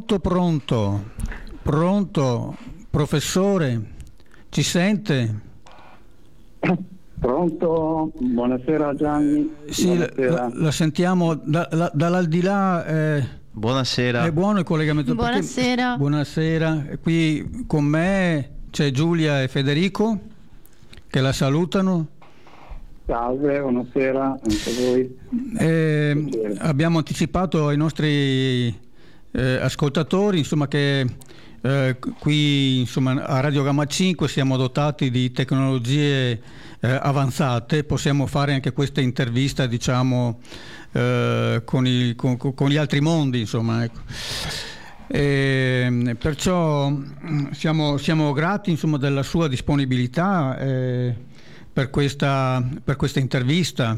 Pronto, pronto, pronto, professore, ci sente? Pronto? Buonasera Gianni. Sì, buonasera. la sentiamo dall'aldilà. Buonasera. È buono il collegamento? Buonasera. Buonasera. Qui con me c'è Giulia e Federico che la salutano. Salve, buonasera anche a voi. Abbiamo anticipato ai nostri ascoltatori, insomma, che qui, insomma, a Radio Gamma 5 siamo dotati di tecnologie avanzate, possiamo fare anche questa intervista, diciamo, con gli altri mondi, insomma, ecco. Perciò siamo grati, insomma, della sua disponibilità per questa intervista.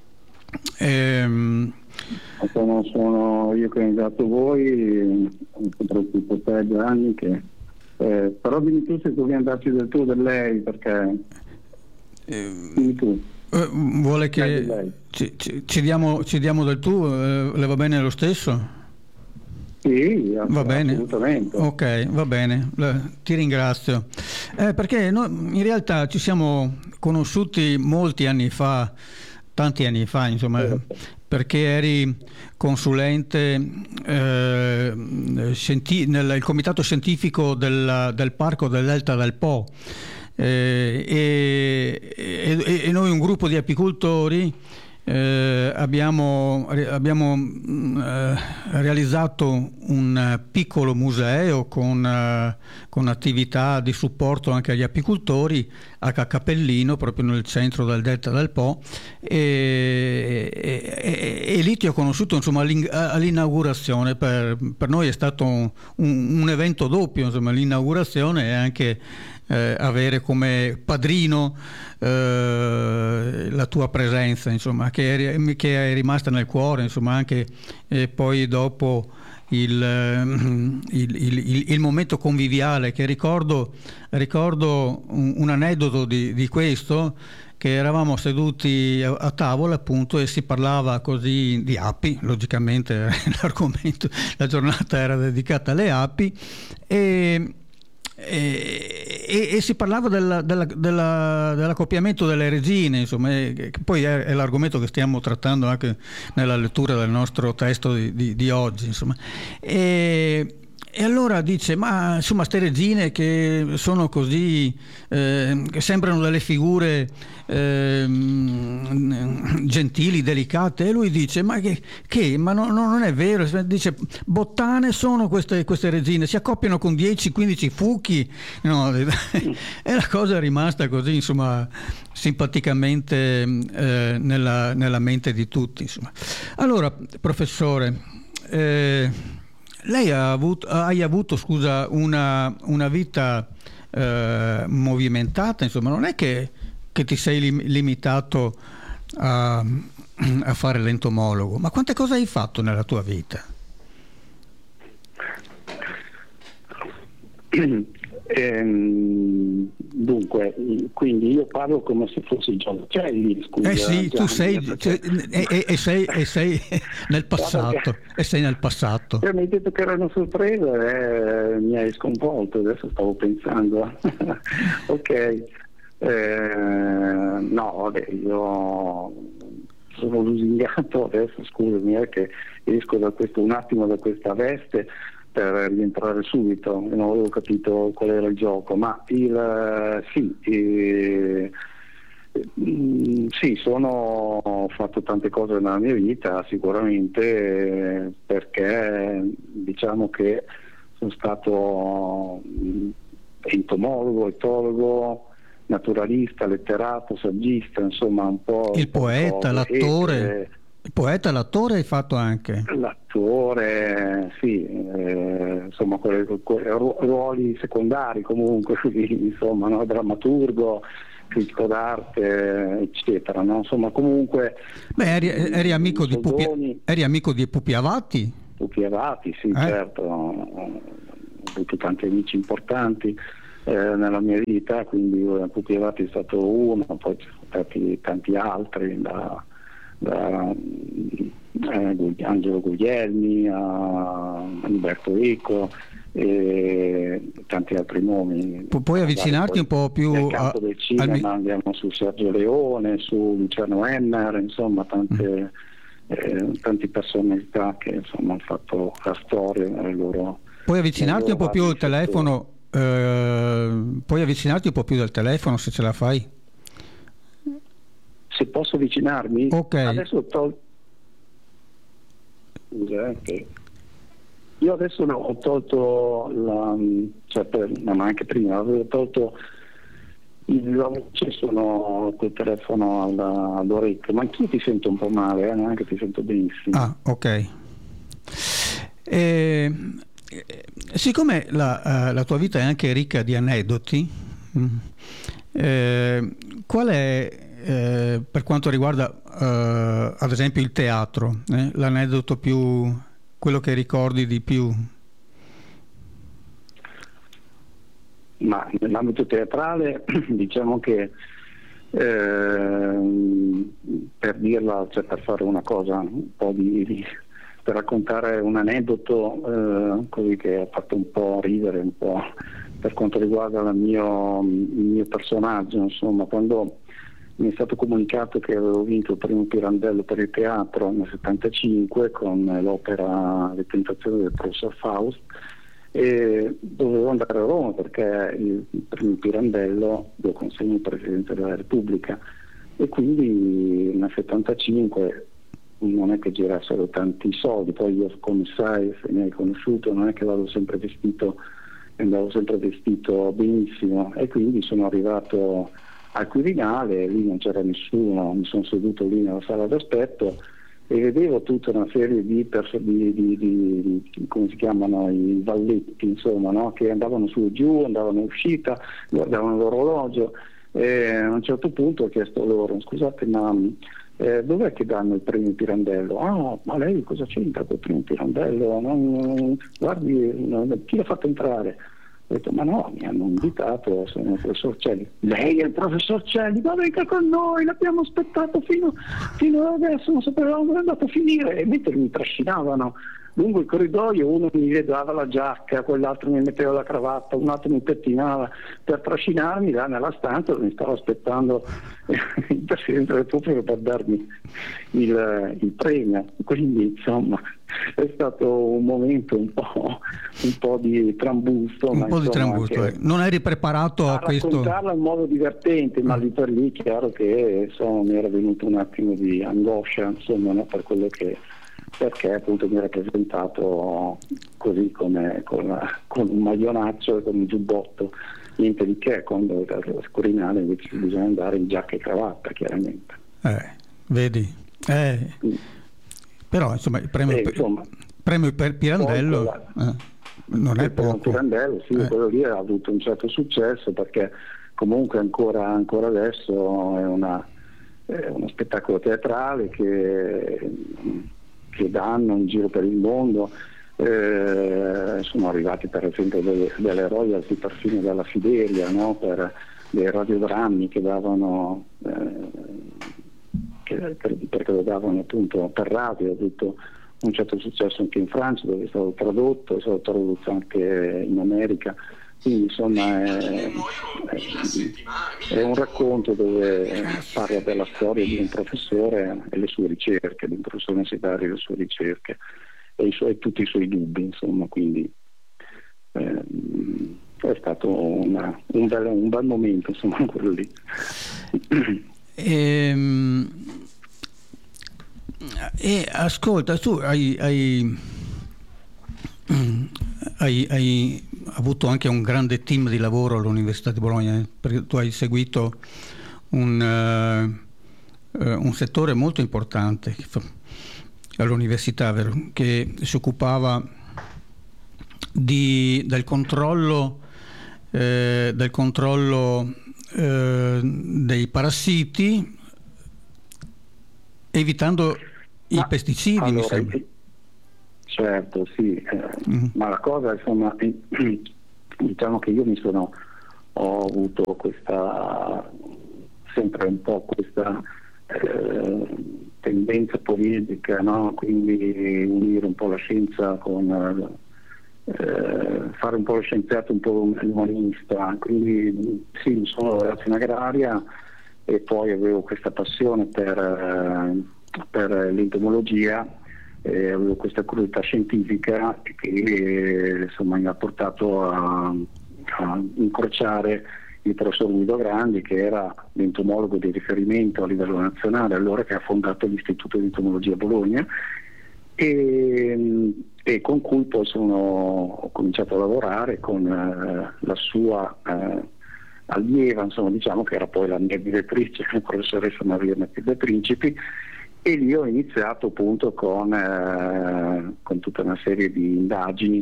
Sono io che ringrazio voi, soprattutto te Gianni, che però dimmi tu se devi andarci del tu o del lei, perché dimmi tu. Vuole che ci diamo del tu? Le va bene lo stesso? Sì, va bene. Assolutamente. Ok, va bene, ti ringrazio. Perché noi in realtà ci siamo conosciuti molti anni fa, tanti anni fa, insomma, perché eri consulente nel comitato scientifico del parco del Delta del Po, e noi, un gruppo di apicoltori, abbiamo realizzato un piccolo museo con attività di supporto anche agli apicoltori a Cappellino, proprio nel centro del Delta del Po, e lì ti ho conosciuto, insomma, all'inaugurazione. Per noi è stato un evento doppio, insomma, l'inaugurazione e anche avere come padrino la tua presenza, insomma, che è rimasta nel cuore, insomma, anche poi dopo il momento conviviale, che ricordo un aneddoto di questo, che eravamo seduti a tavola, appunto, e si parlava così di api, logicamente l'argomento, la giornata era dedicata alle api, e si parlava dell'accoppiamento delle regine, insomma, che poi è l'argomento che stiamo trattando anche nella lettura del nostro testo di oggi, insomma. E allora dice, ma insomma, ste regine che sono così, che sembrano delle figure gentili, delicate, e lui dice, ma ma non è vero, dice, bottane sono queste regine, si accoppiano con 10-15 fuchi, no? E la cosa è rimasta così, insomma, simpaticamente nella mente di tutti, insomma. Allora, professore, lei hai avuto, scusa, una vita movimentata, insomma, non è che ti sei limitato a fare l'entomologo, ma quante cose hai fatto nella tua vita? Dunque, quindi io parlo come se fossi John Kelly, scusa. Sì, tu sei, e sei nel passato, e sei nel passato. Mi hai detto che era una sorpresa e mi hai sconvolto, adesso stavo pensando. Ok, no, vabbè, io sono lusingato adesso, scusami, che esco un attimo da questa veste per rientrare subito, non avevo capito qual era il gioco, ma sì, ho fatto tante cose nella mia vita, sicuramente, perché diciamo che sono stato entomologo, etologo, naturalista, letterato, saggista, insomma un po'. Il poeta, l'attore. Il poeta, l'attore hai fatto anche? L'attore, sì, insomma, ruoli secondari comunque, insomma, no? Drammaturgo, critico d'arte, eccetera, no? Insomma, comunque. Beh, eri amico di Pupi Avati? Pupi Avati, sì, certo, ho avuto tanti amici importanti nella mia vita, quindi Pupi Avati è stato uno, poi ci sono stati tanti altri, Angelo Guglielmi, a Umberto Eco e tanti altri nomi. Puoi avvicinarti un po' più nel campo del cinema andiamo su Sergio Leone, su Luciano Enner, insomma tante personalità che insomma hanno fatto la storia nelle loro. Puoi avvicinarti un po' più al telefono? Puoi avvicinarti un po' più dal telefono se ce la fai? Se posso avvicinarmi? Ok. Adesso io adesso ho tolto ma anche prima avevo tolto la voce, sono col telefono all'orecchio, ma anch'io ti sento un po' male, non è che ti sento benissimo. Ah, ok. Siccome la tua vita è anche ricca di aneddoti, qual è per quanto riguarda ad esempio il teatro, l'aneddoto quello che ricordi di più? Ma nell'ambito teatrale diciamo che per dirla, cioè per fare una cosa un po' per raccontare un aneddoto così che ha fatto un po' ridere un po' per quanto riguarda il mio personaggio, insomma, quando mi è stato comunicato che avevo vinto il premio Pirandello per il teatro nel 75 con l'opera Le tentazioni del professor Faust, e dovevo andare a Roma perché il premio Pirandello lo consegna il Presidente della Repubblica, e quindi nel 75 non è che girassero tanti soldi. Poi io, come sai, se mi hai conosciuto, non è che andavo sempre vestito benissimo, e quindi sono arrivato al Quirinale, lì non c'era nessuno, mi sono seduto lì nella sala d'aspetto e vedevo tutta una serie di come si chiamano, i valletti, insomma, no? Che andavano su e giù, andavano in uscita, guardavano l'orologio, e a un certo punto ho chiesto loro: scusate, ma dov'è che danno il premio Pirandello? Ah, ma lei cosa c'entra col premio Pirandello? Guardi, chi l'ha fatto entrare? Ho detto: ma no, mi hanno invitato, sono il professor Celli. Lei è il professor Celli? Ma venga con noi, l'abbiamo aspettato fino adesso, non sapevamo dove è andato a finire. E mentre mi trascinavano lungo il corridoio, uno mi dava la giacca, quell'altro mi metteva la cravatta, un altro mi pettinava per trascinarmi là nella stanza dove mi stava aspettando il Presidente della Repubblica per darmi il premio. Quindi insomma è stato un momento un po' di trambusto. Non eri preparato a questo? Raccontarla in modo divertente, ma lì per lì chiaro che mi era venuto un attimo di angoscia, insomma, no? Per quello perché appunto mi era presentato così come con un maglionaccio e con un giubbotto, niente di che, quando al Quirinale invece bisogna andare in giacca e cravatta, chiaramente. Vedi? Però insomma il premio per Pirandello non è poco. Pirandello, sì, quello lì ha avuto un certo successo, perché comunque ancora adesso è uno spettacolo teatrale che danno in giro per il mondo. Sono arrivati per esempio delle royalty perfino dalla Siberia, no? Per dei radiodrammi che davano perché lo davano appunto per radio. Ha avuto un certo successo anche in Francia, dove è stato tradotto anche in America. Quindi insomma è un racconto dove parla della storia di un professore e le sue ricerche, di un professore universitario e le sue ricerche e tutti i suoi dubbi, insomma. Quindi è stato un bel momento, insomma, quello lì. E ascolta, tu hai avuto anche un grande team di lavoro all'Università di Bologna, perché tu hai seguito un settore molto importante all'università, che si occupava del controllo dei parassiti, evitando i pesticidi, allora, mi sembra. Certo, sì, ma la cosa, insomma, diciamo che io ho avuto sempre un po' questa tendenza scienza politica, no? Quindi unire un po' la scienza con fare un po' lo scienziato, un po' l'umanista, quindi sì, mi sono laureato in agraria e poi avevo questa passione per l'entomologia, avevo questa curiosità scientifica che insomma mi ha portato a incrociare il professor Guido Grandi, che era l'entomologo di riferimento a livello nazionale, allora, che ha fondato l'Istituto di Entomologia a Bologna, e con cui poi ho cominciato a lavorare con la sua allieva, insomma, diciamo, che era poi la mia direttrice, la professoressa Maria Matilde Principi, e lì ho iniziato appunto con tutta una serie di indagini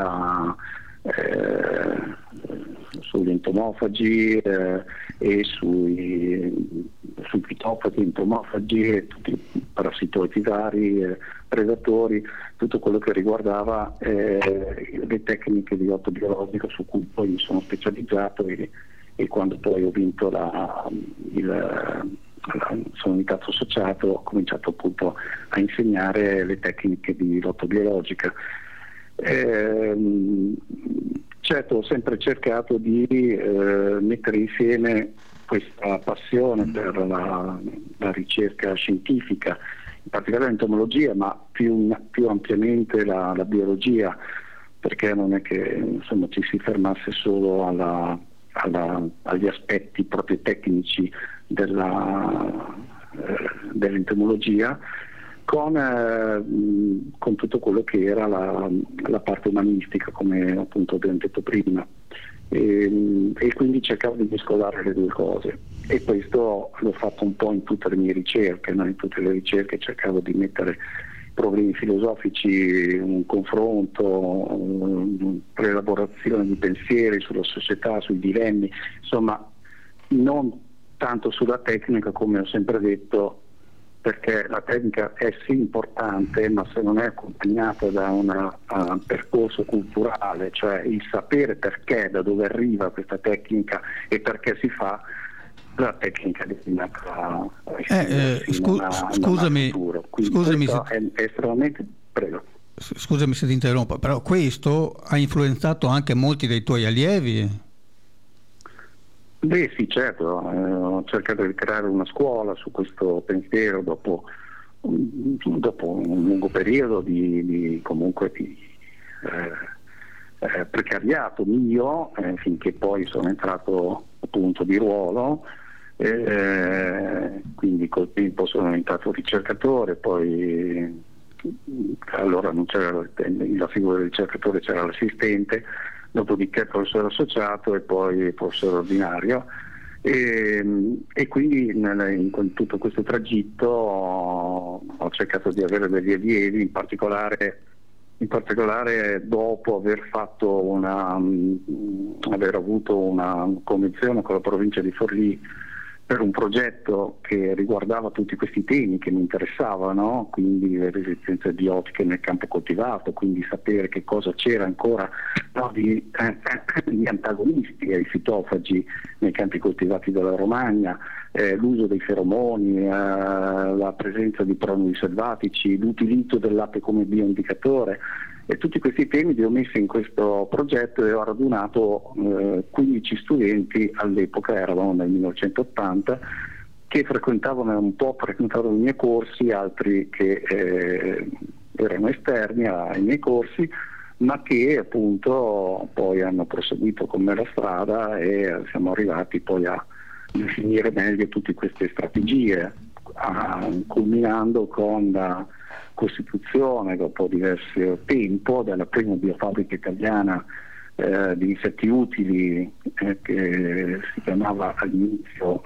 sugli entomofagi e sui fitofagi, entomofagi e tutti i parassitoidi vari, predatori, tutto quello che riguardava le tecniche di orto biologico, su cui poi mi sono specializzato, e quando poi ho vinto sono diventato associato, ho cominciato appunto a insegnare le tecniche di orto biologica. Certo, ho sempre cercato di mettere insieme questa passione per la ricerca scientifica, in particolare l'entomologia, ma più ampiamente la biologia, perché non è che insomma ci si fermasse solo agli aspetti proprio tecnici dell'entomologia, con tutto quello che era la parte umanistica, come appunto abbiamo detto prima, e quindi cercavo di mescolare le due cose, e questo l'ho fatto un po' in tutte le mie ricerche, no? In tutte le ricerche cercavo di mettere problemi filosofici, un confronto, l'elaborazione di pensieri sulla società, sui dilemmi, insomma non tanto sulla tecnica, come ho sempre detto, perché la tecnica è sì importante, ma se non è accompagnata da un percorso culturale, cioè il sapere perché, da dove arriva questa tecnica e perché si fa, la tecnica diventa scusami, è estremamente... Prego. Scusami se ti interrompo, però questo ha influenzato anche molti dei tuoi allievi? Beh sì, certo, ho cercato di creare una scuola su questo pensiero dopo un lungo periodo di precariato mio, finché poi sono entrato appunto di ruolo, quindi col tempo sono diventato ricercatore, poi allora non c'era la figura del ricercatore, c'era l'assistente, dopodiché professore associato e poi professore ordinario, e quindi in tutto questo tragitto ho cercato di avere degli allievi, in particolare dopo aver avuto una convenzione con la provincia di Forlì per un progetto che riguardava tutti questi temi che mi interessavano, quindi le resistenze biotiche nel campo coltivato, quindi sapere che cosa c'era ancora, no, di antagonisti ai fitofagi nei campi coltivati della Romagna, l'uso dei feromoni, la presenza di pronui selvatici, l'utilizzo dell'ape come bioindicatore. E tutti questi temi li ho messi in questo progetto e ho radunato 15 studenti, all'epoca eravamo nel 1980, che frequentavano i miei corsi, altri che erano esterni ai miei corsi, ma che appunto poi hanno proseguito con me la strada, e siamo arrivati poi a definire meglio tutte queste strategie, culminando con la costituzione, dopo diverso tempo, della prima biofabbrica italiana di insetti utili, che si chiamava all'inizio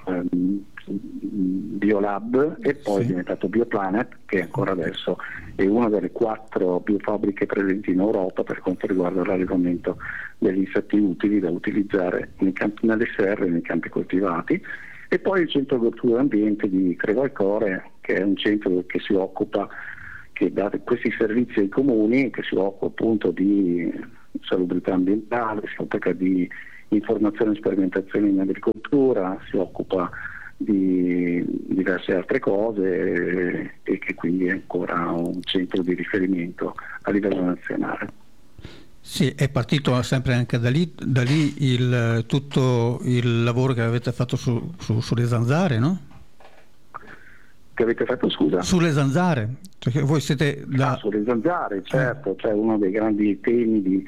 Biolab, e poi è diventato Bioplanet, che ancora adesso è una delle 4 biofabbriche presenti in Europa per quanto riguarda l'allevamento degli insetti utili da utilizzare nelle serre e nei campi coltivati. E poi il Centro Agricoltura e Ambiente di Crevalcore, che è un centro che si occupa, che dà questi servizi ai comuni, che si occupa appunto di salubrità ambientale, si occupa di informazione e sperimentazione in agricoltura, si occupa di diverse altre cose e che quindi è ancora un centro di riferimento a livello nazionale. Sì, è partito sempre anche da lì tutto il lavoro che avete fatto sulle zanzare, no? Che avete fatto, scusa? Sulle zanzare, perché voi siete sulle zanzare, certo, cioè uno dei grandi temi di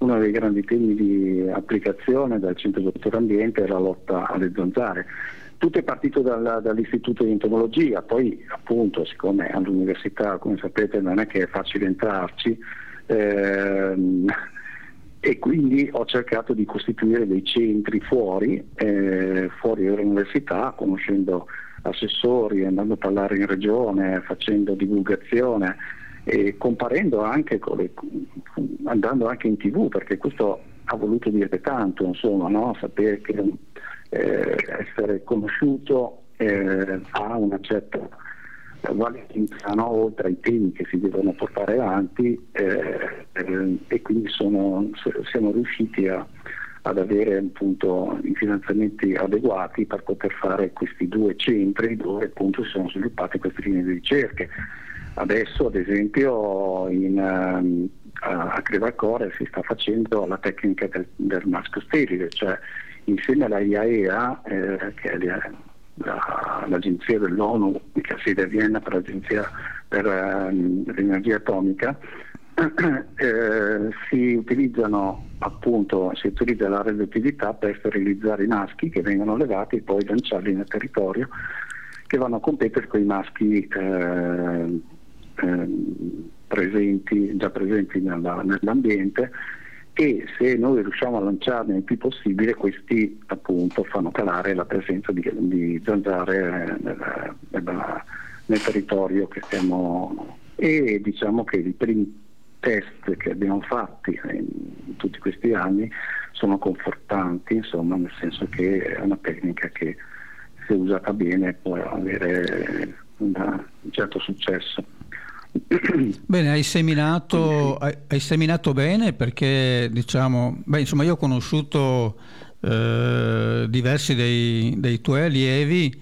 applicazione del Centro di Cultura Ambiente è la lotta alle zanzare. Tutto è partito dall'Istituto di Entomologia, poi appunto siccome all'università, come sapete, non è che è facile entrarci, e quindi ho cercato di costituire dei centri fuori dall'università, conoscendo assessori, andando a parlare in regione, facendo divulgazione e comparendo anche andando anche in TV, perché questo ha voluto dire tanto, insomma, no? Sapere che essere conosciuto ha una certa valenza, no? Oltre ai temi che si devono portare avanti, e quindi siamo riusciti ad avere appunto i finanziamenti adeguati per poter fare questi 2 centri dove appunto si sono sviluppate queste linee di ricerche. Adesso ad esempio a Crevalcore si sta facendo la tecnica del maschio sterile, cioè insieme alla IAEA, che è l'agenzia dell'ONU che ha sede a Vienna per l'agenzia per l'energia atomica, si utilizza la radioattività per sterilizzare i maschi che vengono allevati e poi lanciarli nel territorio, che vanno a competere con i maschi già presenti nell'ambiente, e se noi riusciamo a lanciarne il più possibile, questi appunto fanno calare la presenza di zanzare nel territorio che stiamo. E diciamo che i primi test che abbiamo fatti in tutti questi anni sono confortanti, insomma, nel senso che è una tecnica che, se usata bene, può avere un certo successo. Bene, hai seminato bene, perché diciamo, insomma, io ho conosciuto diversi dei tuoi allievi,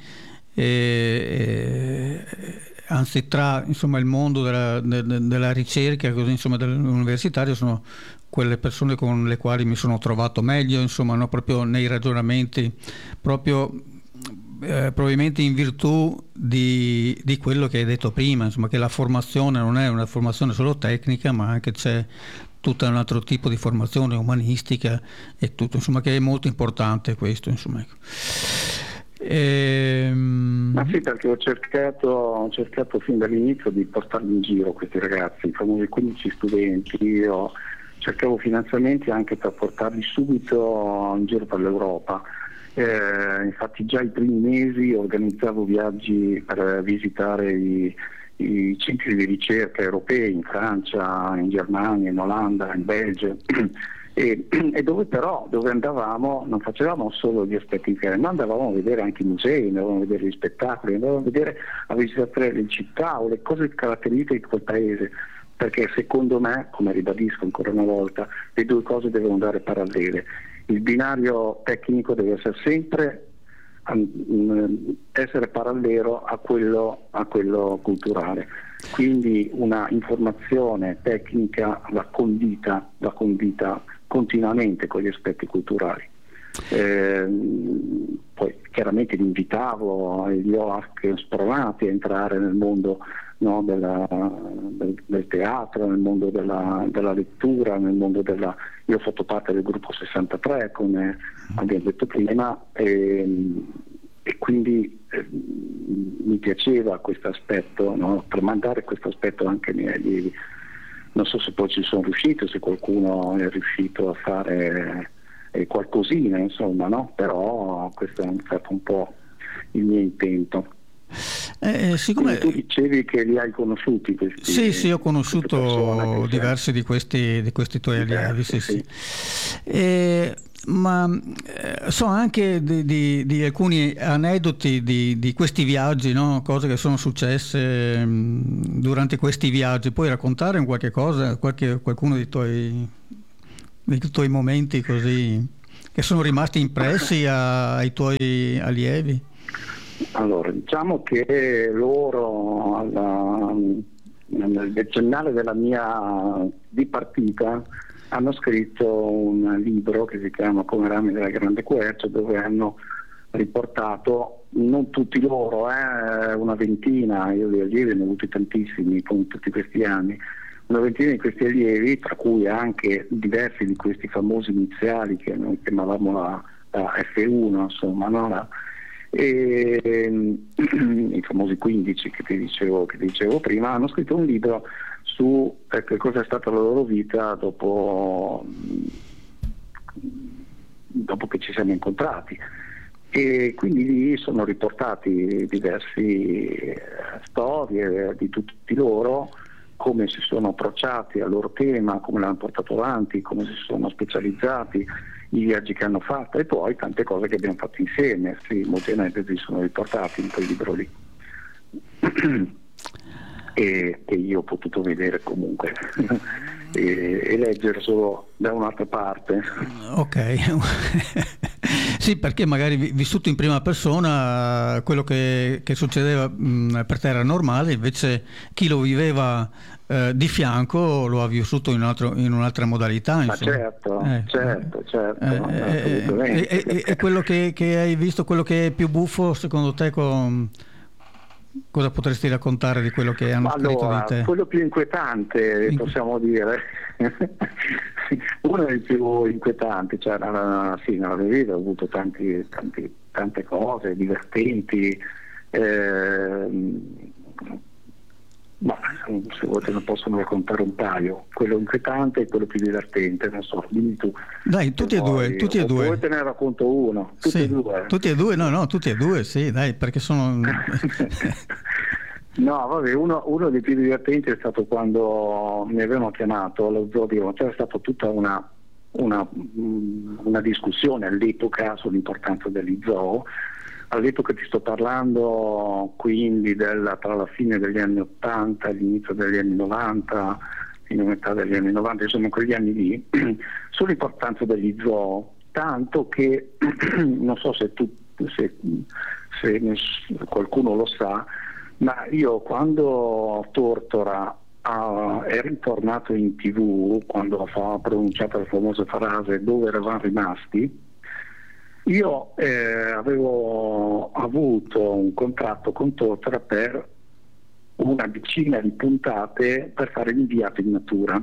anzi tra insomma il mondo della ricerca, così, insomma, dell'universitario, sono quelle persone con le quali mi sono trovato meglio, insomma, no? Proprio nei ragionamenti, proprio probabilmente in virtù di quello che hai detto prima, insomma, che la formazione non è una formazione solo tecnica, ma anche c'è tutto un altro tipo di formazione umanistica e tutto, insomma, che è molto importante questo, insomma, ecco. Ma sì, perché ho cercato fin dall'inizio di portarli in giro questi ragazzi, i famosi 15 studenti. Io cercavo finanziamenti anche per portarli subito in giro per l'Europa. Infatti già i primi mesi organizzavo viaggi per visitare i centri di ricerca europei in Francia, in Germania, in Olanda, in Belgio, e dove andavamo non facevamo solo gli aspetti interni, ma andavamo a vedere anche i musei, andavamo a vedere gli spettacoli, andavamo a visitare le città o le cose caratteristiche di quel paese, perché secondo me, come ribadisco ancora una volta, le due cose devono andare parallele. Il binario tecnico deve essere sempre essere parallelo a quello culturale, quindi una informazione tecnica va condita continuamente con gli aspetti culturali. Poi chiaramente li invitavo e li ho anche spronati a entrare nel mondo, no, del teatro, nel mondo della lettura, nel mondo io ho fatto parte del gruppo 63, come abbiamo detto prima, e quindi mi piaceva questo aspetto, no, tramandare questo aspetto anche ai miei allievi. Non so se poi ci sono riuscito, se qualcuno è riuscito a fare qualcosina, insomma, no? Però questo è stato un po' il mio intento. Siccome tu dicevi che li hai conosciuti questi? Sì, ho conosciuto diversi di questi tuoi allievi, sì. Ma so anche di alcuni aneddoti di questi viaggi, no? Cose che sono successe durante questi viaggi. Puoi raccontare qualche cosa, qualcuno dei tuoi momenti così che sono rimasti impressi ai tuoi allievi? Allora, diciamo che loro nel decennale della mia dipartita hanno scritto un libro che si chiama Come rami della grande quercia, dove hanno riportato, non tutti loro, una ventina, io di allievi ne ho avuti tantissimi con tutti questi anni, una ventina di questi allievi, tra cui anche diversi di questi famosi iniziali che noi chiamavamo la F1, insomma, no? I famosi 15 che ti dicevo prima, hanno scritto un libro su che cosa è stata la loro vita dopo che ci siamo incontrati, e quindi lì sono riportati diverse storie di tutti loro, come si sono approcciati al loro tema, come l'hanno portato avanti, come si sono specializzati, i viaggi che hanno fatto e poi tante cose che abbiamo fatto insieme. Sì, molti aneddoti sono riportati in quel libro lì e io ho potuto vedere comunque e leggere solo da un'altra parte. Ok. Sì, perché magari vissuto in prima persona quello che succedeva per te era normale, invece chi lo viveva di fianco lo ha vissuto in un'altra modalità. Ma certo. Assolutamente. E quello che hai visto, quello che è più buffo secondo te, cosa potresti raccontare di quello che hanno scritto di te? Quello più inquietante, possiamo dire, uno dei più inquietanti, cioè sì, nella mia vita ho avuto tante cose divertenti, ma se volete ne possono raccontare un paio, quello inquietante e quello più divertente, non so, dimmi tu. Dai, tutti e due. Poi te ne racconto uno, tutti e due. Tutti e due, no, tutti e due, sì, dai, perché sono... No, vabbè, uno dei più divertenti è stato quando mi avevano chiamato allo zoo di Roma. C'era stata tutta una discussione all'epoca sull'importanza degli zoo. All'epoca ti sto parlando quindi tra la fine degli anni 80 e l'inizio degli anni 90, fine metà degli anni 90, insomma quegli anni lì, sull'importanza degli zoo, tanto che non so se qualcuno lo sa, ma io quando Tortora era ritornato in TV, quando ha pronunciato la famosa frase "dove eravamo rimasti", io avevo avuto un contratto con Tortora per una decina di puntate per fare l'inviato in natura.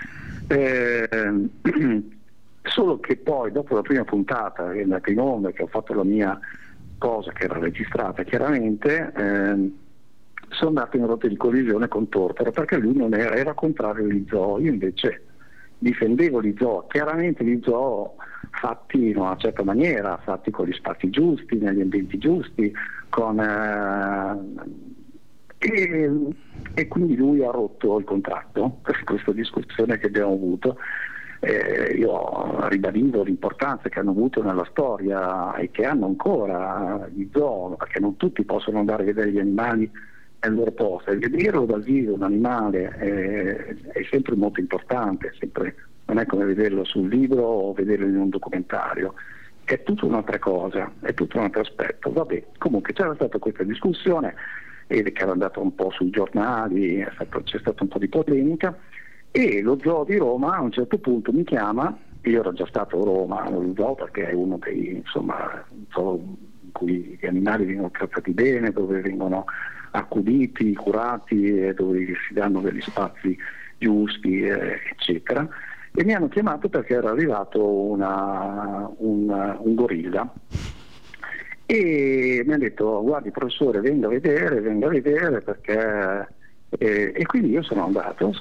Solo che poi dopo la prima puntata, che è andata in onda, che ho fatto la mia cosa che era registrata chiaramente, sono andato in rotta di collisione con Tortora, perché lui non era contrario agli zoo, io invece difendevo gli zoo, chiaramente gli zoo fatti in una certa maniera, fatti con gli spazi giusti, negli ambienti giusti, e quindi lui ha rotto il contratto per questa discussione che abbiamo avuto. Io ribadivo l'importanza che hanno avuto nella storia e che hanno ancora gli zoo, perché non tutti possono andare a vedere gli animali nel loro posto, e vederlo dal vivo un animale è sempre molto importante, non è come vederlo sul libro o vederlo in un documentario, è tutta un'altra cosa, è tutto un altro aspetto. Vabbè, comunque c'era stata questa discussione che era andata un po' sui giornali, c'è stata un po' di polemica, e lo zoo di Roma a un certo punto mi chiama. Io ero già stato a Roma allo zoo, perché è uno dei, insomma, in cui gli animali vengono trattati bene, dove vengono accuditi, curati, e dove si danno degli spazi giusti, eccetera. E mi hanno chiamato perché era arrivato un gorilla e mi hanno detto: guardi professore, venga a vedere perché... E quindi io sono andato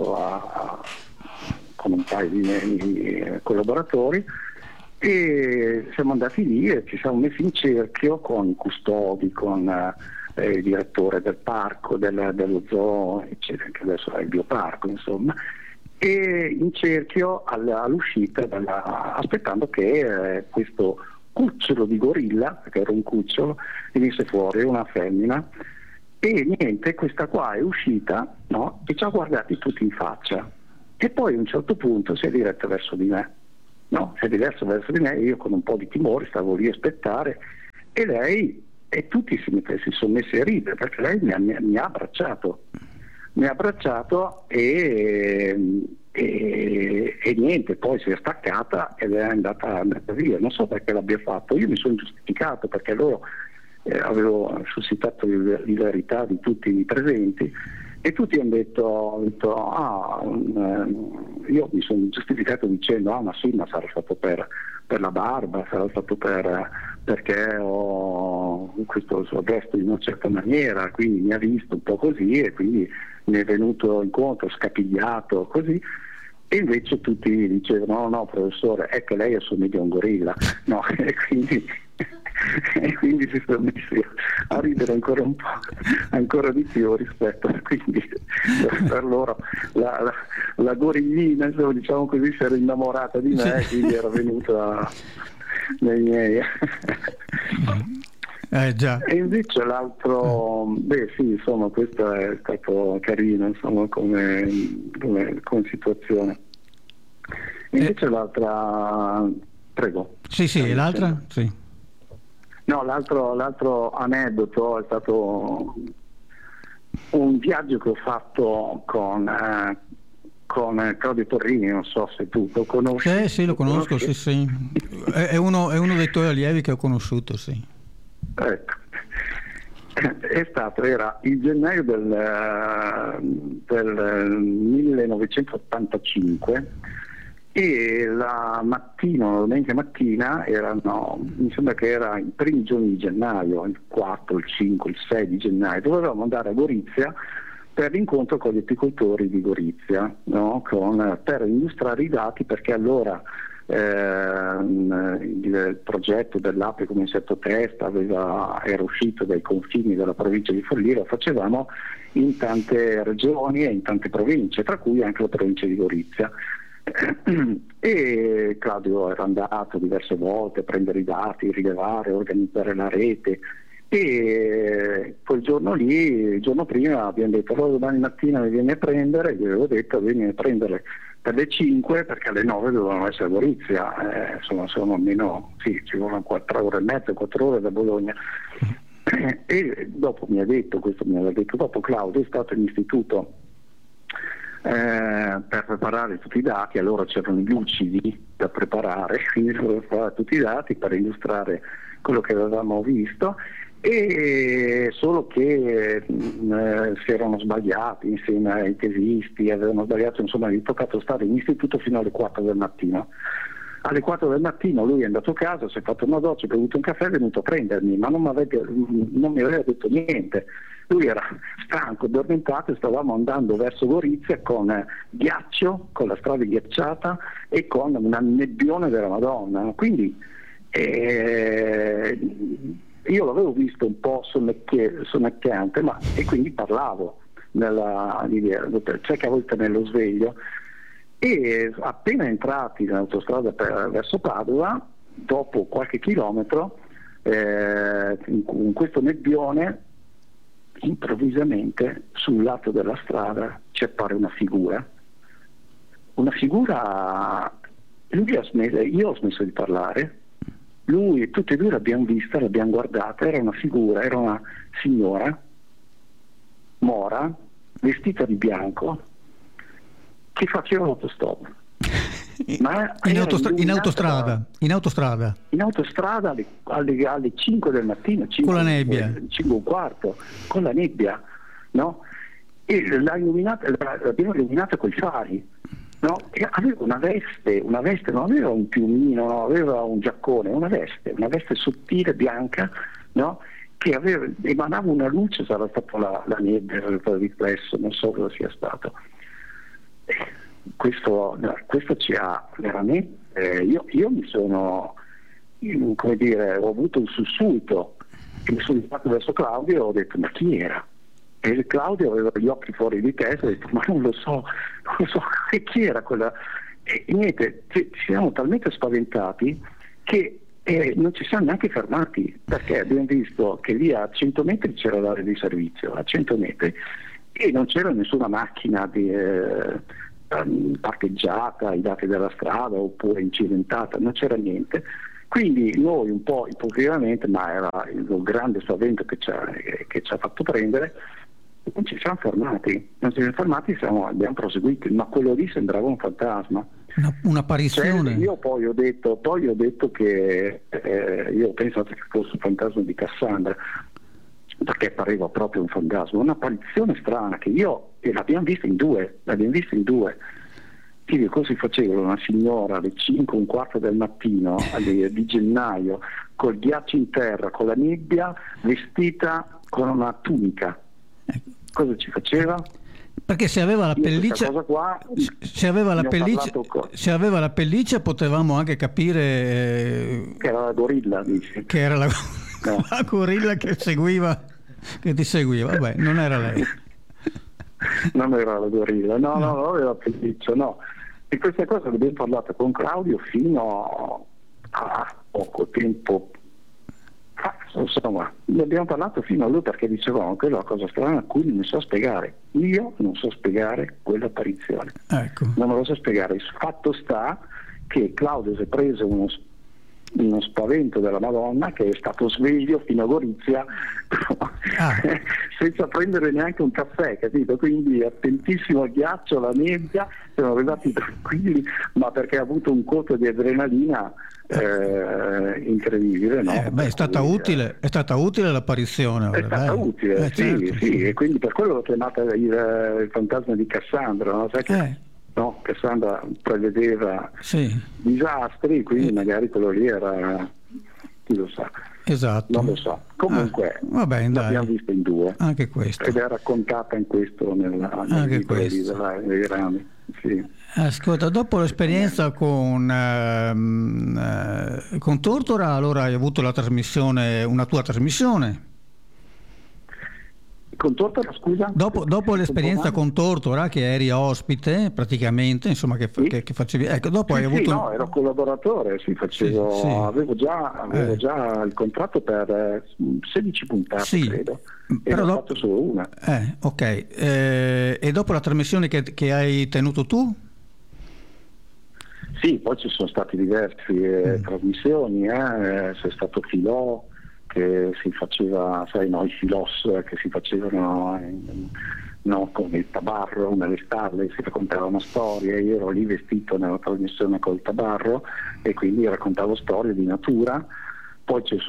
con un paio di miei collaboratori, e siamo andati lì e ci siamo messi in cerchio con i custodi, con il direttore del parco, dello zoo, eccetera, che adesso è il bioparco, insomma, e in cerchio all'uscita, aspettando che questo cucciolo di gorilla, perché era un cucciolo, venisse fuori, una femmina. E niente, questa qua è uscita, no? E ci ha guardati tutti in faccia, e poi a un certo punto si è diretta verso di me, no? Si è diretta verso di me, e io con un po' di timore stavo lì a aspettare, e lei e tutti si sono messi a ridere perché lei mi ha abbracciato e niente, poi si è staccata ed è andata via. Non so perché l'abbia fatto, io mi sono giustificato perché loro avevo suscitato l'ilarità di tutti i presenti e tutti hanno detto io mi sono giustificato dicendo ma sì, ma sarà fatto per la barba, sarà fatto perché ho questo suo gesto in una certa maniera, quindi mi ha visto un po' così e quindi mi è venuto incontro, scapigliato così. E invece tutti dicevano no professore, è che lei assomiglia a un gorilla, no? E quindi si sono messi a ridere ancora un po', ancora di più rispetto a, quindi per loro la gorillina, insomma, diciamo così, si era innamorata di me, quindi era venuta nei miei. Già. E invece l'altro, sì, insomma, questo è stato carino, insomma, come situazione. Invece l'altra, prego. Sì, l'altra? Sì. No, l'altro aneddoto è stato un viaggio che ho fatto con Claudio Torrini, non so se tu lo conosci. Sì, lo conosco, sì. È uno dei tuoi allievi che ho conosciuto, sì. Ecco. Era il gennaio del 1985 e la domenica mattina mi sembra che era i primi giorni di gennaio, il 4, il 5, il 6 di gennaio, dovevamo andare a Gorizia per l'incontro con gli apicoltori di Gorizia, no? Per illustrare i dati, perché allora il progetto dell'ape come insetto testa era uscito dai confini della provincia di Forlì, lo facevamo in tante regioni e in tante province, tra cui anche la provincia di Gorizia. E Claudio era andato diverse volte a prendere i dati, rilevare, organizzare la rete, e quel giorno lì, il giorno prima abbiamo detto allora domani mattina mi vieni a prendere, gli avevo detto vieni a prendere per le 5 perché alle 9 dovevano essere a Gorizia, insomma sono almeno, sì, ci vogliono 4 ore e mezza, 4 ore da Bologna. E dopo mi ha detto, questo mi aveva detto dopo Claudio, è stato in istituto per preparare tutti i dati, allora c'erano i lucidi da preparare, quindi dovevo preparare tutti i dati per illustrare quello che avevamo visto, e solo che si erano sbagliati insieme ai tesisti, avevano sbagliato, insomma gli è toccato stare in istituto fino alle 4 del mattino. Alle 4 del mattino lui è andato a casa, si è fatto una doccia, ha bevuto un caffè, è venuto a prendermi, ma non mi aveva detto niente. Lui era stanco, addormentato, e stavamo andando verso Gorizia con ghiaccio, con la strada ghiacciata e con una nebbione della Madonna. Quindi io l'avevo visto un po' sonnacchiante, e quindi parlavo c'è che a volte nello sveglio. E appena entrati nell'autostrada verso Padova, dopo qualche chilometro, in questo nebbione, improvvisamente sul lato della strada ci appare una figura, io ho smesso di parlare, lui, tutti e due l'abbiamo vista, l'abbiamo guardata, era una signora mora, vestita di bianco, che faceva l'autostop. Ma in autostrada alle 5 del mattino, 5, con la nebbia, 5 e un quarto, con la nebbia, no? E l'abbiamo illuminata coi fari, no? E aveva una veste, non aveva un piumino, no? Aveva un giaccone, una veste sottile, bianca, no? Che emanava una luce, sarà stata la nebbia, sarà stato riflesso, non so cosa sia stato. Questo ci ha veramente, io mi sono, come dire, ho avuto un sussulto, mi sono fatto verso Claudio e ho detto ma chi era? E Claudio aveva gli occhi fuori di testa, ho detto ma non lo so chi era quella, e niente, ci siamo talmente spaventati che non ci siamo neanche fermati, perché abbiamo visto che lì a 100 metri c'era l'area di servizio, a 100 metri, e non c'era nessuna macchina parcheggiata ai lati della strada oppure incidentata, non c'era niente, Quindi noi un po' ipocritamente, ma era il grande spavento che ci ha fatto prendere, non ci siamo fermati, abbiamo proseguito, ma quello lì sembrava un fantasma. Un'apparizione. Io poi ho detto che io ho pensato che fosse il fantasma di Cassandra, perché pareva proprio un fantasma, un'apparizione strana e l'abbiamo vista in due. Quindi così faceva una signora alle 5 e un quarto del mattino di gennaio, col ghiaccio in terra, con la nebbia, vestita con una tunica. Cosa ci faceva? Perché se aveva la pelliccia, se aveva la pelliccia potevamo anche capire che era la gorilla, dici? Che era la gorilla che ti seguiva. Vabbè, non era lei. Non era la gorilla, no, aveva la pelliccia, no. Di questa cosa abbiamo parlato con Claudio fino a poco tempo. Insomma, ne abbiamo parlato fino a lui perché dicevamo che è una cosa strana a cui non so spiegare. Io non so spiegare quell'apparizione. Ecco. Non me lo so spiegare. Il fatto sta che Claudio si è preso uno spavento della Madonna, che è stato sveglio fino a Gorizia senza prendere neanche un caffè, capito? Quindi attentissimo al ghiaccio, alla nebbia, siamo arrivati tranquilli, ma perché ha avuto un colpo di adrenalina incredibile, no? È stata utile l'apparizione. È stata utile, sì, e quindi per quello l'ho chiamata il fantasma di Cassandra, no? Sai che Cassandra prevedeva disastri, quindi magari quello lì era, chi lo sa. Esatto. Non lo so. Comunque l'abbiamo vista in due. Anche questo. Ed è raccontata in questo nel libro dei rami. Sì. Ascolta, dopo l'esperienza con Tortora, allora hai avuto una tua trasmissione. Con Tortora, scusa? Dopo l'esperienza con Tortora, che eri ospite praticamente, insomma, che facevi. Ecco, dopo hai avuto. No, ero collaboratore, avevo già il contratto per 16 puntate, credo. Però ho fatto solo una. Ok. E dopo la trasmissione che hai tenuto tu? Sì, poi ci sono stati diverse trasmissioni, c'è stato Filò, che si faceva, i filos che si facevano con il tabarro nelle stalle, si raccontava una storia, io ero lì vestito nella trasmissione col tabarro e quindi raccontavo storie di natura. Poi c'è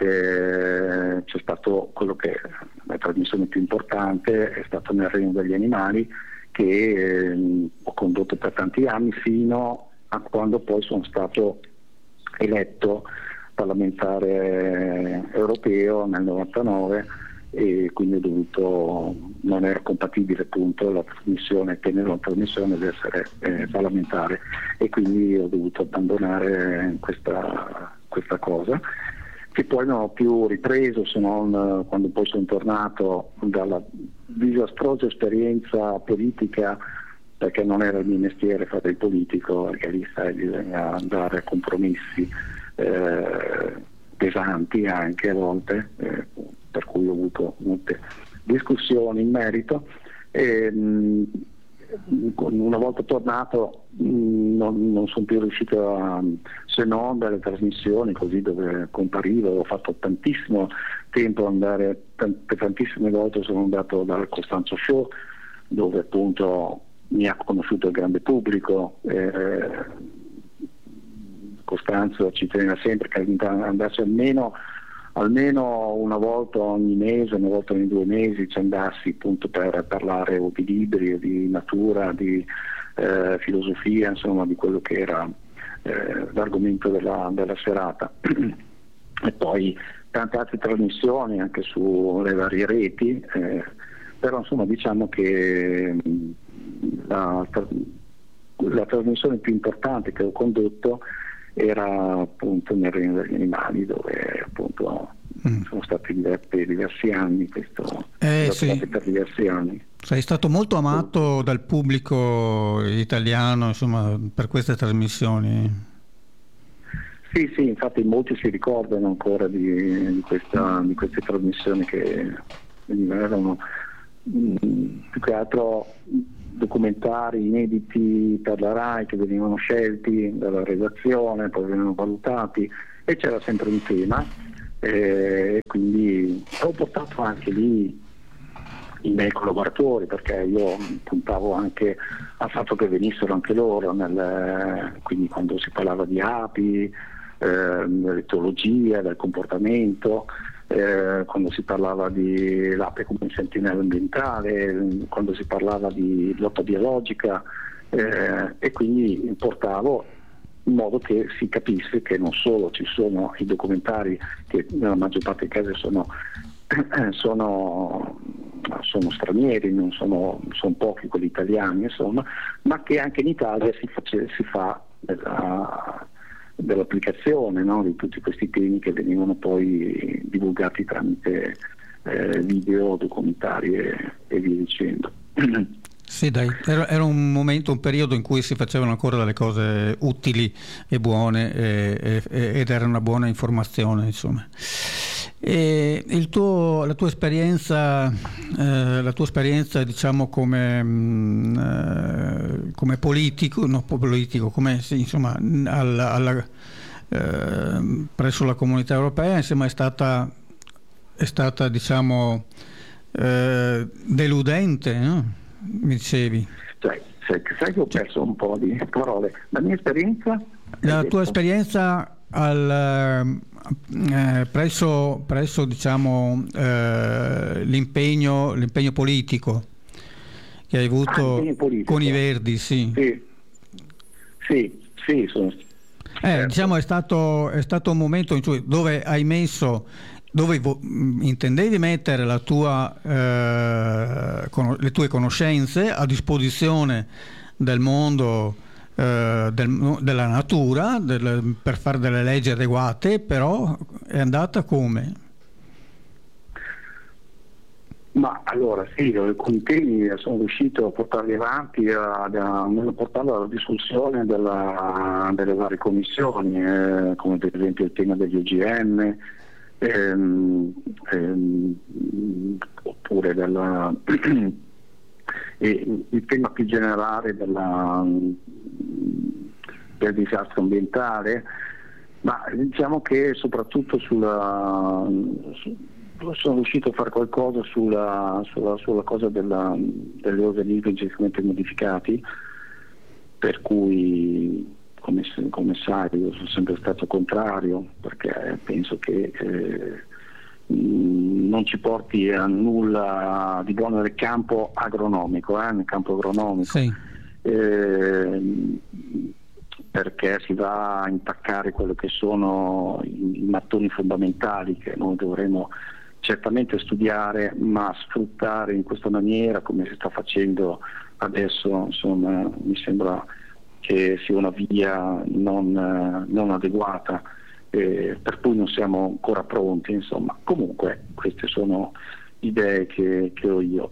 stato quello che è la trasmissione più importante, è stato Nel Regno degli Animali, che ho condotto per tanti anni fino a quando poi sono stato eletto parlamentare europeo nel 99 e quindi non era compatibile appunto la trasmissione, tenere la trasmissione ed essere parlamentare, e quindi ho dovuto abbandonare questa cosa, che poi non ho più ripreso se non quando poi sono tornato dalla disastrosa esperienza politica, perché non era il mio mestiere fare il politico, perché lì bisogna andare a compromessi pesanti anche a volte, per cui ho avuto molte discussioni in merito, e una volta tornato non sono più riuscito se non dalle trasmissioni così dove comparivo. Ho fatto tantissimo tempo andare, per tantissime volte sono andato dal Costanzo Show, dove appunto mi ha conosciuto il grande pubblico. Costanzo ci teneva sempre che andassi almeno una volta ogni mese, una volta ogni 2 mesi ci andassi appunto per parlare o di libri o di natura, di filosofia, insomma di quello che era l'argomento della serata. E poi tante altre trasmissioni anche sulle varie reti, però insomma diciamo che la trasmissione più importante che ho condotto era appunto Nel Regno degli Animali, dove appunto sono stati diversi anni, per diversi anni. Sei stato molto amato dal pubblico italiano, insomma, per queste trasmissioni. Sì, infatti molti si ricordano ancora di queste trasmissioni che erano più che altro documentari inediti per la RAI che venivano scelti dalla redazione, poi venivano valutati e c'era sempre un tema, quindi ho portato anche lì i miei collaboratori, perché io puntavo anche al fatto che venissero anche loro, quindi quando si parlava di api, dell'etologia, del comportamento, quando si parlava di l'ape come sentinella ambientale, quando si parlava di lotta biologica, e quindi portavo in modo che si capisse che non solo ci sono i documentari, che nella maggior parte dei casi sono stranieri, non sono pochi quelli italiani, insomma, ma che anche in Italia si fa dell'applicazione, no? Di tutti questi temi che venivano poi divulgati tramite video, documentari e via dicendo. Sì, dai, era un momento, un periodo in cui si facevano ancora delle cose utili e buone ed era una buona informazione, insomma. E la tua esperienza, diciamo come politico, no, politico, come sì, insomma, presso la Comunità Europea, insomma, è stata diciamo deludente, no? Mi dicevi. Sai che ho perso un po' di parole. La mia esperienza? La tua esperienza presso diciamo l'impegno politico che hai avuto con i Verdi, sì. Sì, sono certo. Diciamo è stato un momento dove hai messo, dove intendevi mettere le tue conoscenze a disposizione del mondo, della natura, per fare delle leggi adeguate, però è andata come? Ma allora sì, alcuni temi sono riuscito a portarli avanti, a portarlo alla discussione delle varie commissioni, come per esempio il tema degli OGM, oppure il tema più generale del disastro ambientale, ma diciamo che soprattutto sono riuscito a fare qualcosa sulla cosa degli organismi geneticamente modificati, per cui come sai io sono sempre stato contrario, perché penso che non ci porti a nulla di buono nel campo agronomico, Sì. Perché si va a intaccare quello che sono i mattoni fondamentali che noi dovremo certamente studiare, ma sfruttare in questa maniera come si sta facendo adesso, insomma, mi sembra che sia una via non adeguata, per cui non siamo ancora pronti, insomma. Comunque queste sono idee che ho io.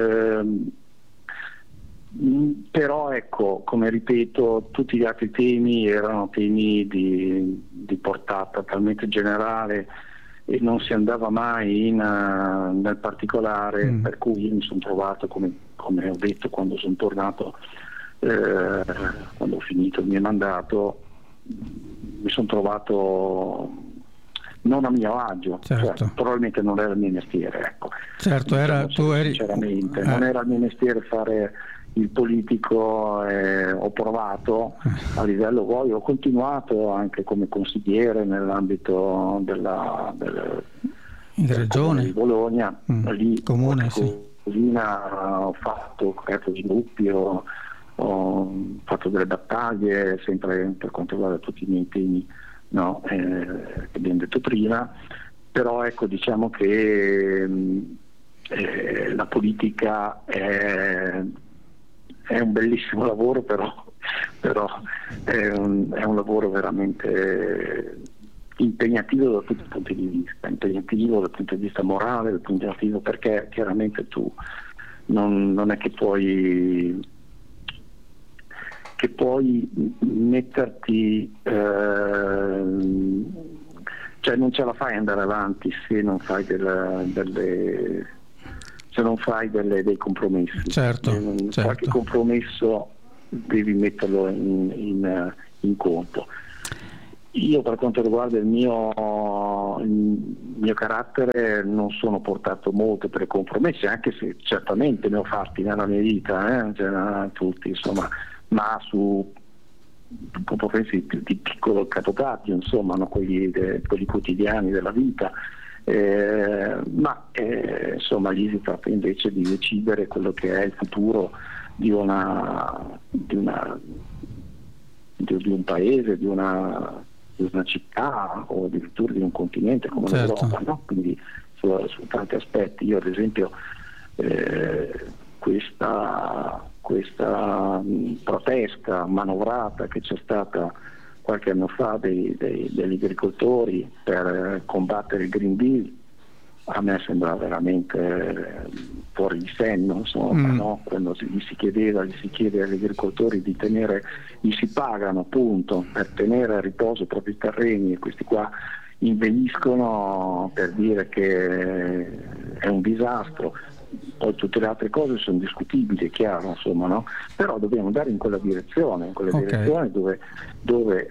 Però ecco, come ripeto, tutti gli altri temi erano temi di portata talmente generale e non si andava mai nel particolare, per cui io mi sono trovato, come ho detto quando sono tornato, quando ho finito il mio mandato, mi sono trovato non a mio agio, certo. Cioè, probabilmente non era il mio mestiere, ecco. Certo, sinceramente, non era il mio mestiere fare il politico, ho provato a livello, poi ho continuato anche come consigliere nell'ambito della regione di Bologna, lì comune, sì. Ho creato sviluppi, ho fatto delle battaglie sempre per quanto riguarda tutti i miei impegni, no, che abbiamo detto prima, però ecco, diciamo che la politica è un bellissimo lavoro, però è un lavoro veramente impegnativo da tutti i punti di vista, impegnativo dal punto di vista morale, impegnativo perché chiaramente tu non è che puoi metterti, cioè non ce la fai andare avanti se non fai dei compromessi. Certo. Qualche compromesso devi metterlo in conto. Io per quanto riguarda il mio carattere non sono portato molto per i compromessi, anche se certamente ne ho fatti nella mia vita, tutti, insomma, ma su compromessi di piccolo capotaggio, insomma, no? quelli quotidiani della vita. Insomma, lì si tratta invece di decidere quello che è il futuro di un paese, di una città o addirittura di un continente come l'Europa, no? Quindi su tanti aspetti. Io ad esempio questa protesta manovrata che c'è stata qualche anno fa degli agricoltori per combattere il Green Deal, a me sembra veramente fuori di senno, insomma, no? Quando gli si chiede agli agricoltori di tenere, gli si pagano appunto per tenere a riposo i propri terreni, e questi qua inveiscono per dire che è un disastro. Poi tutte le altre cose sono discutibili, è chiaro, insomma, no? Però dobbiamo andare in quella direzione, direzione dove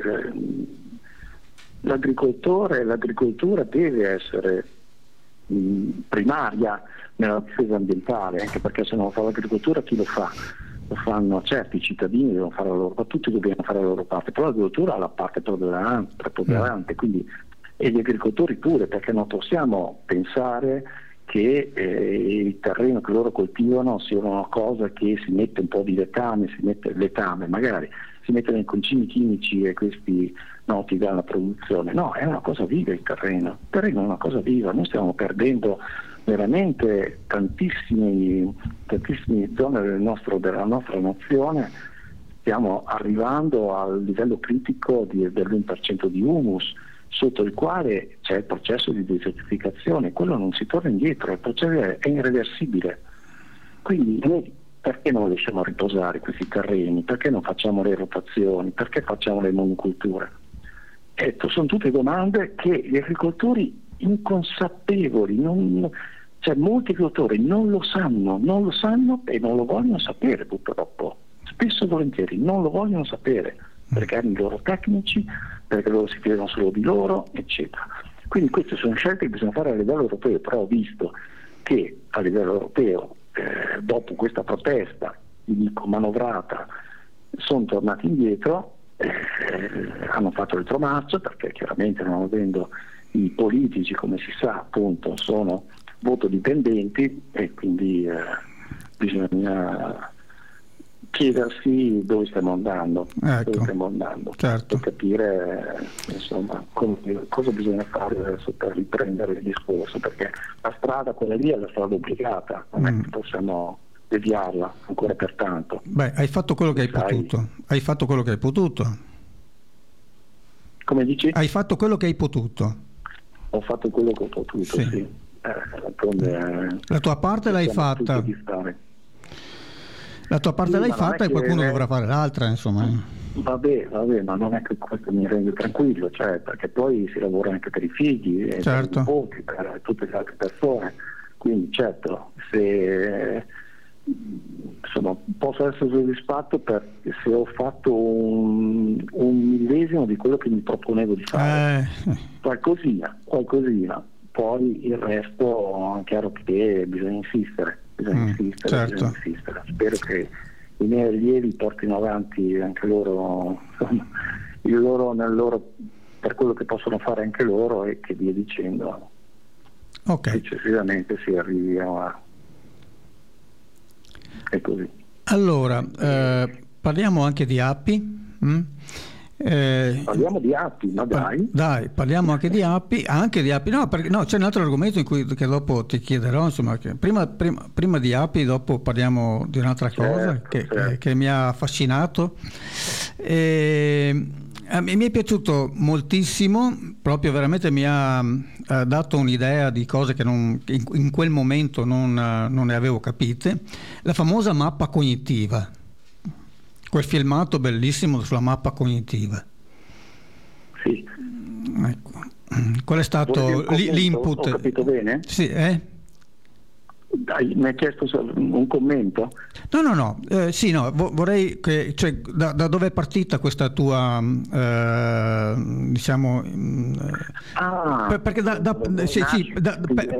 l'agricoltura deve essere primaria nella difesa ambientale, anche perché se non fa l'agricoltura chi lo fa? Lo fanno certi i cittadini, devono fare la loro parte, tutti dobbiamo fare la loro parte, però l'agricoltura ha la parte preponderante, quindi, e gli agricoltori pure, perché non possiamo pensare che il terreno che loro coltivano sia una cosa che si mette un po' di letame, magari si mettono in concimi chimici e questi ti danno la produzione. No, è una cosa viva il terreno è una cosa viva. Noi stiamo perdendo veramente tantissime zone della nostra nazione, stiamo arrivando al livello critico dell'1% di humus, sotto il quale c'è il processo di desertificazione. Quello non si torna indietro, il processo è irreversibile. Quindi noi perché non lasciamo riposare questi terreni? Perché non facciamo le rotazioni? Perché facciamo le monoculture? Sono tutte domande che gli agricoltori inconsapevoli, molti agricoltori non lo sanno e non lo vogliono sapere, purtroppo. Spesso e volentieri non lo vogliono sapere, perché hanno i loro tecnici, perché loro si fidano solo di loro, eccetera. Quindi queste sono scelte che bisogna fare a livello europeo, però ho visto che a livello europeo, dopo questa protesta, manovrata, sono tornati indietro, hanno fatto retromarcia, perché chiaramente non avendo i politici, come si sa, appunto, sono voto dipendenti, e quindi bisogna chiedersi dove stiamo andando, certo. Per capire insomma cosa bisogna fare adesso per riprendere il discorso, perché la strada, quella lì, è la strada obbligata, non è che possiamo deviarla ancora per tanto. Beh, hai fatto quello che hai potuto. Come dici? Hai fatto quello che hai potuto. Ho fatto quello che ho potuto, sì. La tua parte l'hai fatta. La tua parte l'hai fatta, e qualcuno dovrà fare l'altra, insomma. Vabbè, ma non è che questo mi rende tranquillo, perché poi si lavora anche per i figli, per i nipoti, per tutte le altre persone. Quindi certo, se posso essere soddisfatto se ho fatto un millesimo di quello che mi proponevo di fare, qualcosina. Poi il resto è chiaro che bisogna insistere. Spero che i miei allievi portino avanti anche loro, per quello che possono fare anche loro, e che via dicendo successivamente si arrivi a... È così. Allora, parliamo anche di api. Parliamo di api, ma dai. Parliamo anche di api. No, c'è un altro argomento che dopo ti chiederò, insomma, che prima di api, dopo parliamo di un'altra cosa che mi ha affascinato. Mi è piaciuto moltissimo, proprio veramente mi ha dato un'idea di cose che in quel momento non ne avevo capite. La famosa mappa cognitiva, quel filmato bellissimo sulla mappa cognitiva. Sì. Ecco. Qual è stato l'input? Ho capito bene? Sì, mi hai chiesto un commento? No, sì, no, vorrei che, cioè, da dove è partita questa tua, diciamo, perché